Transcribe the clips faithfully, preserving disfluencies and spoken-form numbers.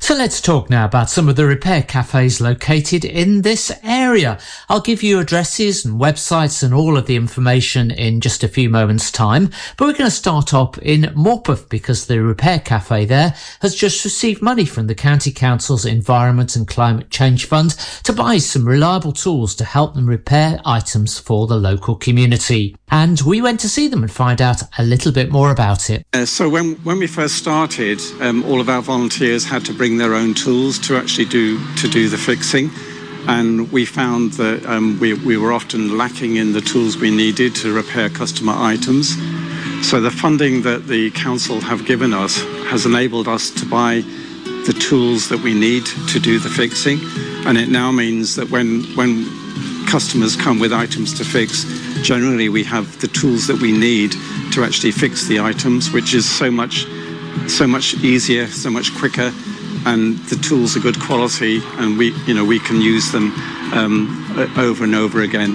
So let's talk now about some of the repair cafes located in this area. I'll give you addresses and websites and all of the information in just a few moments' time. But we're going to start off in Morpeth because the repair cafe there has just received money from the County Council's Environment and Climate Change Fund to buy some reliable tools to help them repair items for the local community. And we went to see them and find out a little bit more about it. Uh, so when, when we first started, um, all of our volunteers had to bring their own tools to actually do to do the fixing, and we found that um, we, we were often lacking in the tools we needed to repair customer items. So the funding that the council have given us has enabled us to buy the tools that we need to do the fixing, and it now means that when when customers come with items to fix, generally we have the tools that we need to actually fix the items, which is so much so much easier, so much quicker, and the tools are good quality, and we you know we can use them um, over and over again.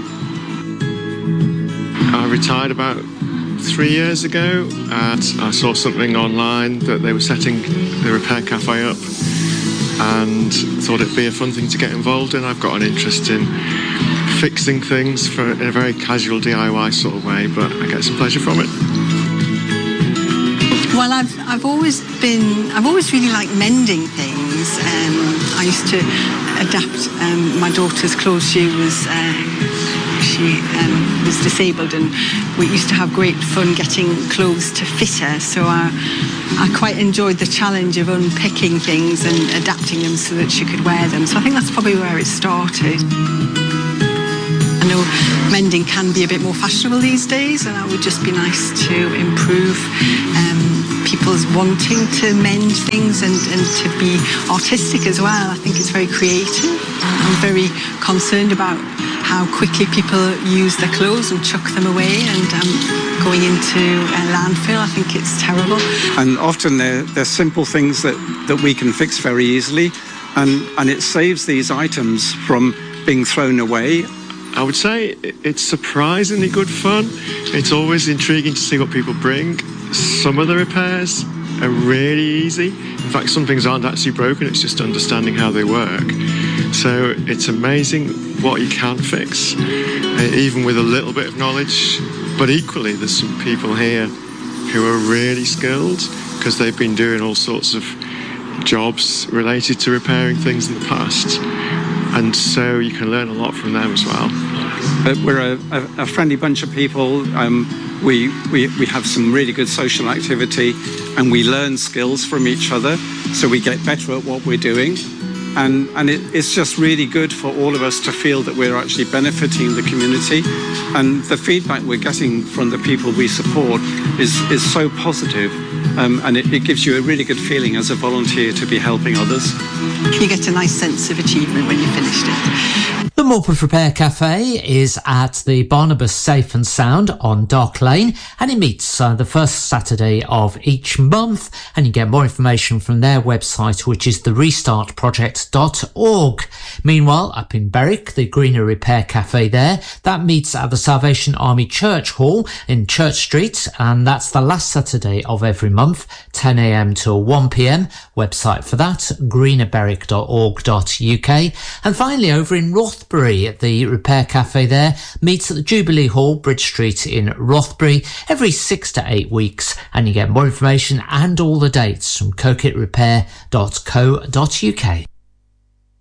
I retired about three years ago, and I saw something online that they were setting the repair cafe up, and thought it'd be a fun thing to get involved in. I've got an interest in fixing things for in a very casual D I Y sort of way, but I get some pleasure from it. Well, I've I've always been I've always really liked mending things. Um, I used to adapt um, my daughter's clothes. She was uh, she um, was disabled, and we used to have great fun getting clothes to fit her. So I I quite enjoyed the challenge of unpicking things and adapting them so that she could wear them. So I think that's probably where it started. I know mending can be a bit more fashionable these days, and it would just be nice to improve um, people's wanting to mend things and, and to be artistic as well. I think it's very creative. I'm very concerned about how quickly people use their clothes and chuck them away and um, going into a landfill. I think it's terrible. And often they're, they're simple things that, that we can fix very easily, and, and it saves these items from being thrown away. I would say it's surprisingly good fun. It's always intriguing to see what people bring. Some of the repairs are really easy. In fact, some things aren't actually broken, it's just understanding how they work. So it's amazing what you can fix, even with a little bit of knowledge. But equally, there's some people here who are really skilled because they've been doing all sorts of jobs related to repairing things in the past. And so you can learn a lot from them as well. Uh, we're a, a, a friendly bunch of people. Um, we, we, we have some really good social activity, and we learn skills from each other, so we get better at what we're doing. And, and it, it's just really good for all of us to feel that we're actually benefiting the community. And the feedback we're getting from the people we support is, is so positive. Um, and it, it gives you a really good feeling as a volunteer to be helping others. You get a nice sense of achievement when you finished it. The Morpeth Repair Cafe is at the Barnabas Safe and Sound on Dock Lane, and it meets uh, the first Saturday of each month, and you get more information from their website, which is the restart project dot org. Meanwhile, up in Berwick, the Greener Repair Cafe there, that meets at the Salvation Army Church Hall in Church Street, and that's the last Saturday of every month, ten a m till one p m. Website for that, greener berwick dot org dot u k. And finally, over in Rothbury, the Repair Cafe there meets at the Jubilee Hall, Bridge Street in Rothbury, every six to eight weeks, and you get more information and all the dates from co kit repair dot co dot u k.